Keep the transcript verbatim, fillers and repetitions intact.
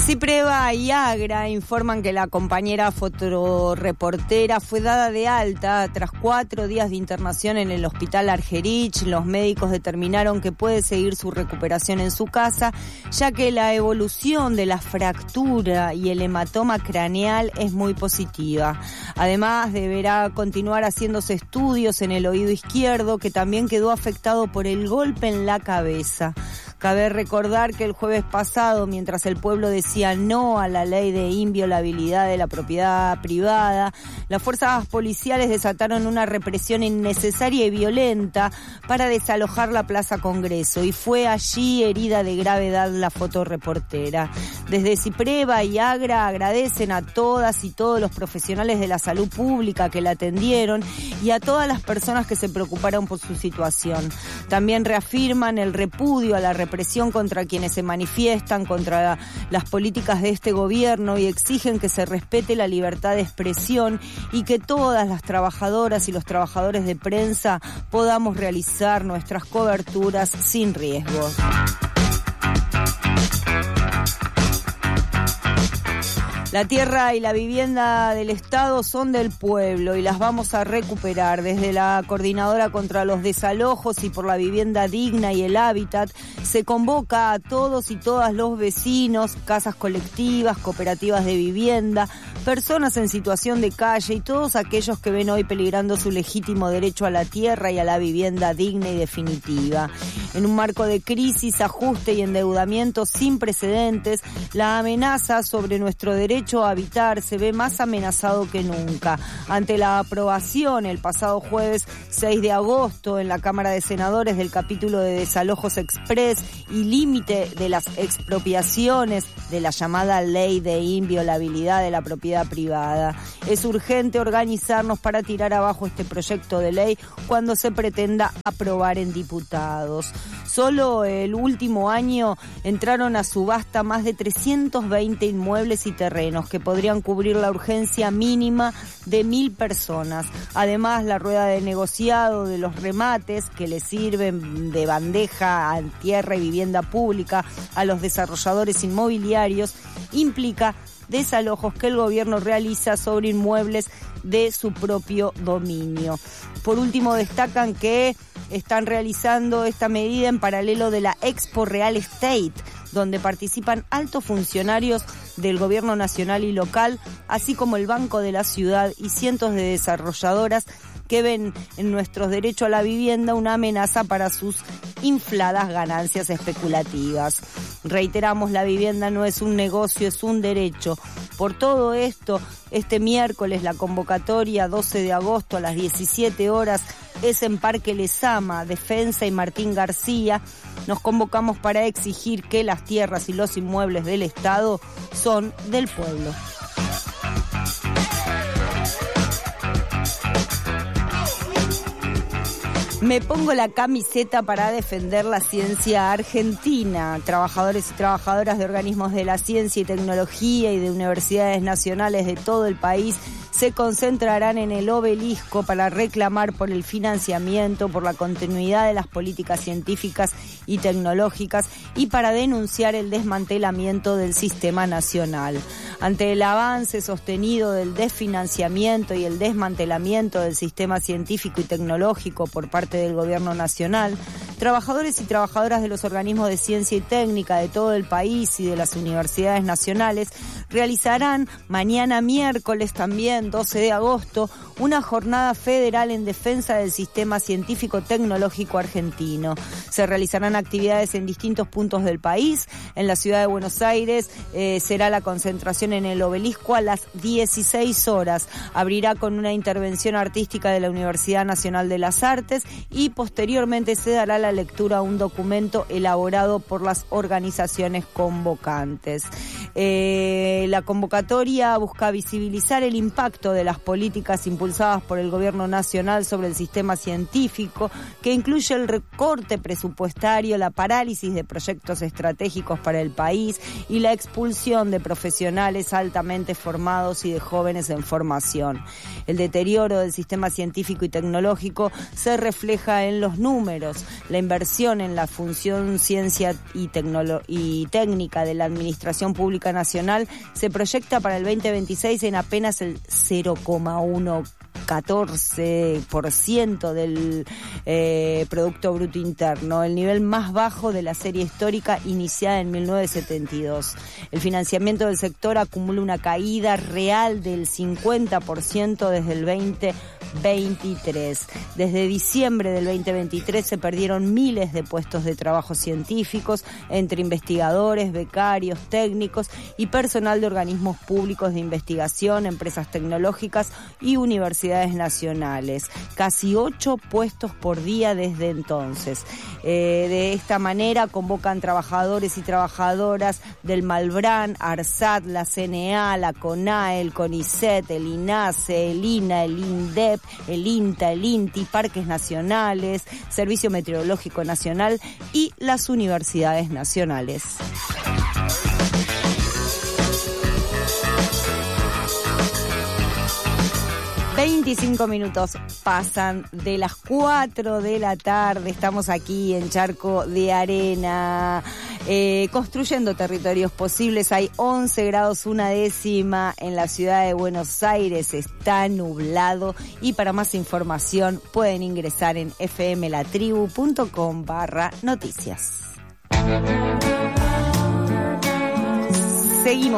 Cipreva y Agra informan que la compañera fotoreportera fue dada de alta tras cuatro días de internación en el hospital Argerich. Los médicos determinaron que puede seguir su recuperación en su casa, ya que la evolución de la fractura y el hematoma craneal es muy positiva. Además, deberá continuar haciéndose estudios en el oído izquierdo, que también quedó afectado por el golpe en la cabeza. Cabe recordar que el jueves pasado, mientras el pueblo decía no a la ley de inviolabilidad de la propiedad privada, las fuerzas policiales desataron una represión innecesaria y violenta para desalojar la Plaza Congreso, y fue allí herida de gravedad la fotoreportera. Desde Cipreva y Agra agradecen a todas y todos los profesionales de la salud pública que la atendieron y a todas las personas que se preocuparon por su situación. También reafirman el repudio a la represión presión contra quienes se manifiestan contra la, las políticas de este gobierno, y exigen que se respete la libertad de expresión y que todas las trabajadoras y los trabajadores de prensa podamos realizar nuestras coberturas sin riesgo. La tierra y la vivienda del Estado son del pueblo y las vamos a recuperar. Desde la Coordinadora contra los Desalojos y por la Vivienda Digna y el Hábitat se convoca a todos y todas los vecinos, casas colectivas, cooperativas de vivienda, personas en situación de calle y todos aquellos que ven hoy peligrando su legítimo derecho a la tierra y a la vivienda digna y definitiva. En un marco de crisis, ajuste y endeudamiento sin precedentes, la amenaza sobre nuestro derecho a habitar se ve más amenazado que nunca. Ante la aprobación el pasado jueves seis de agosto en la Cámara de Senadores del capítulo de desalojos express y límite de las expropiaciones de la llamada ley de inviolabilidad de la propiedad privada, es urgente organizarnos para tirar abajo este proyecto de ley cuando se pretenda aprobar en diputados. Solo el último año entraron a subasta más de trescientos veinte inmuebles y terrenos que podrían cubrir la urgencia mínima de mil personas. Además, la rueda de negociado de los remates que le sirven de bandeja a tierra y vivienda pública a los desarrolladores inmobiliarios implica desalojos que el gobierno realiza sobre inmuebles de su propio dominio. Por último, destacan que están realizando esta medida en paralelo de la Expo Real Estate, donde participan altos funcionarios del gobierno nacional y local, así como el Banco de la Ciudad y cientos de desarrolladoras que ven en nuestro derecho a la vivienda una amenaza para sus infladas ganancias especulativas. Reiteramos, la vivienda no es un negocio, es un derecho. Por todo esto, este miércoles la convocatoria doce de agosto a las diecisiete horas es en Parque Lezama, Defensa y Martín García. Nos convocamos para exigir que las tierras y los inmuebles del Estado son del pueblo. Me pongo la camiseta para defender la ciencia argentina. Trabajadores y trabajadoras de organismos de la ciencia y tecnología y de universidades nacionales de todo el país se concentrarán en el Obelisco para reclamar por el financiamiento, por la continuidad de las políticas científicas y tecnológicas y para denunciar el desmantelamiento del sistema nacional. Ante el avance sostenido del desfinanciamiento y el desmantelamiento del sistema científico y tecnológico por parte del Gobierno Nacional, trabajadores y trabajadoras de los organismos de ciencia y técnica de todo el país y de las universidades nacionales realizarán mañana miércoles también doce de agosto una jornada federal en defensa del sistema científico tecnológico argentino. Se realizarán actividades en distintos puntos del país. En la ciudad de Buenos Aires eh, será la concentración en el Obelisco a las dieciséis horas. Abrirá con una intervención artística de la Universidad Nacional de las Artes y posteriormente se dará la lectura a un documento elaborado por las organizaciones convocantes. Eh, la convocatoria busca visibilizar el impacto de las políticas impulsadas por el Gobierno Nacional sobre el sistema científico, que incluye el recorte presupuestario, la parálisis de proyectos estratégicos para el país y la expulsión de profesionales altamente formados y de jóvenes en formación. El deterioro del sistema científico y tecnológico se refleja en los números. La inversión en la función ciencia y, tecnolo- y técnica de la administración pública Pública Nacional se proyecta para el veinte veintiséis en apenas el cero coma catorce por ciento del eh, Producto Bruto Interno, el nivel más bajo de la serie histórica iniciada en mil novecientos setenta y dos. El financiamiento del sector acumula una caída real del cincuenta por ciento desde el veinte veintitrés. Desde diciembre del veinte veintitrés se perdieron miles de puestos de trabajo científicos entre investigadores, becarios, técnicos y personal de organismos públicos de investigación, empresas tecnológicas y universidades nacionales. Casi ocho puestos por día desde entonces. Eh, de esta manera convocan trabajadores y trabajadoras del Malbrán, ARSAT, la C N A, la CONAE, el CONICET, el INASE, el INA, el INDEP, el INTA, el INTI, Parques Nacionales, Servicio Meteorológico Nacional y las universidades nacionales. veinticinco minutos pasan de las cuatro de la tarde. Estamos aquí en Charco de Arena, eh, construyendo territorios posibles. Hay once grados una décima en la ciudad de Buenos Aires. Está nublado y para más información pueden ingresar en fmlatribu.com barra noticias. Seguimos.